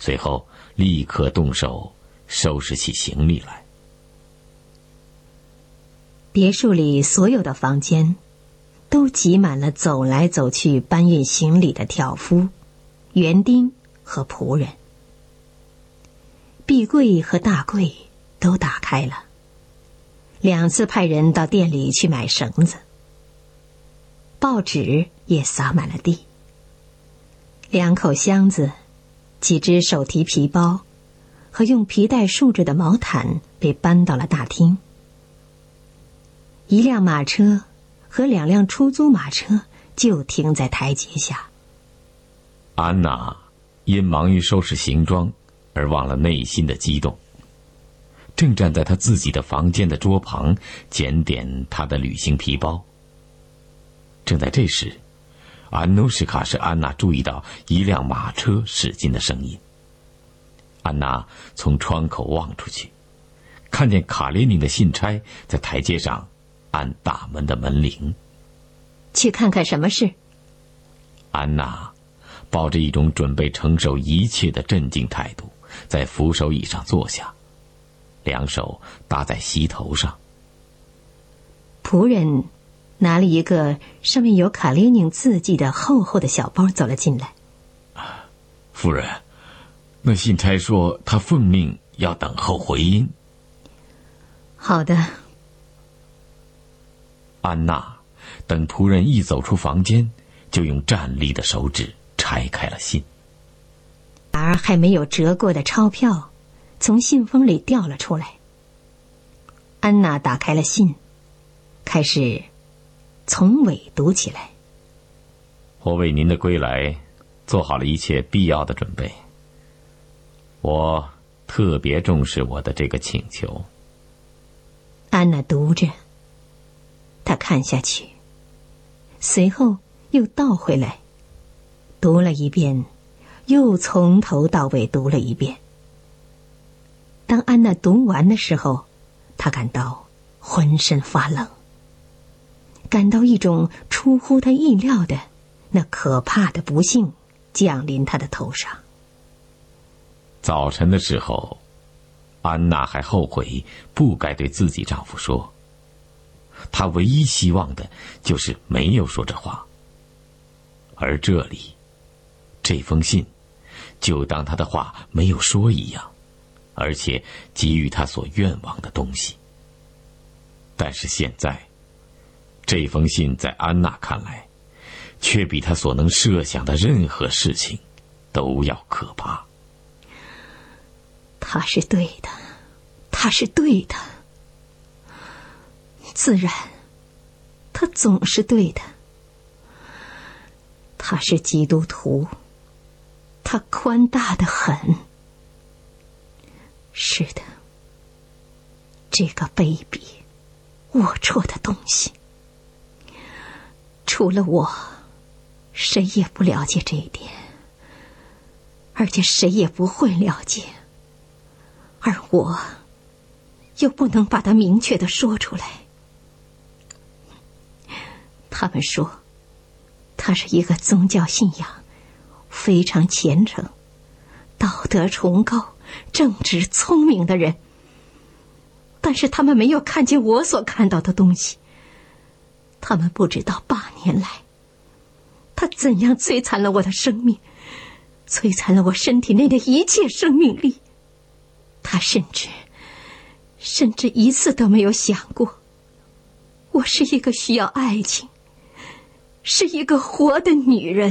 随后立刻动手收拾起行李来。 别墅里所有的房间都挤满了走来走去搬运行李的挑夫、园丁和仆人。壁柜和大柜都打开了，2次派人到店里去买绳子。报纸也撒满了地。2口箱子、几只手提皮包和用皮带束着的毛毯被搬到了大厅。1辆马车和2辆出租马车就停在台阶下。 安娜因忙于收拾行装而忘了内心的激动，正站在她自己的房间的桌旁检点她的旅行皮包。正在这时，安努什卡使安娜注意到1辆马车驶进的声音。安娜从窗口望出去，看见卡列宁的信差在台阶上按大门的门铃。 去看看什么事？ 安娜抱着一种准备承受一切的镇静态度，在扶手椅上坐下，2手搭在膝头上。 仆人拿了一个上面有卡列宁字迹的厚厚的小包走了进来。 夫人，那信差说他奉命要等候回音。 好的。 安娜等仆人一走出房间，就用站立的手指拆开了信。 而还没有折过的钞票从信封里掉了出来。安娜打开了信，开始从尾读起来。 我为您的归来做好了一切必要的准备。我特别重视我的这个请求。 安娜读着，她看下去，随后又倒回来，读了一遍，又从头到尾读了一遍。当安娜读完的时候，她感到浑身发冷，感到一种出乎她意料的那可怕的不幸降临她的头上。 早晨的时候，安娜还后悔不该对自己丈夫说，她唯一希望的就是没有说这话。而这里，这封信就当她的话没有说一样，而且给予她所愿望的东西。但是现在，这封信在安娜看来，却比她所能设想的任何事情都要可怕。 他是对的，他是对的。自然，他总是对的。他是基督徒，他宽大得很。是的，这个卑鄙、龌龊的东西，除了我，谁也不了解这一点，而且谁也不会了解。而我又不能把它明确地说出来。他们说他是一个宗教信仰非常虔诚、道德崇高、正直聪明的人，但是他们没有看见我所看到的东西。他们不知道8年来他怎样摧残了我的生命，摧残了我身体内的一切生命力。他甚至一次都没有想过，我是一个需要爱情，是一个活的女人。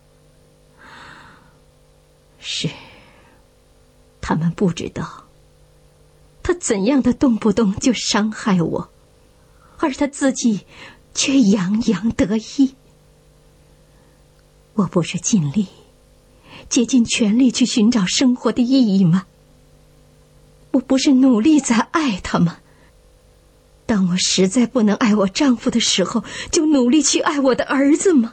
是，他们不知道，他怎样的动不动就伤害我，而他自己却洋洋得意。我不是尽力、竭尽全力去寻找生活的意义吗？我不是努力在爱他吗？当我实在不能爱我丈夫的时候，就努力去爱我的儿子吗？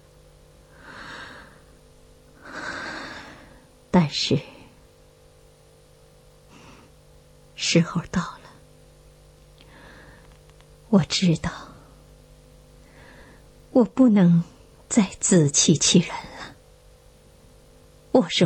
但是，时候到了，我知道，我不能再自欺欺人了。我是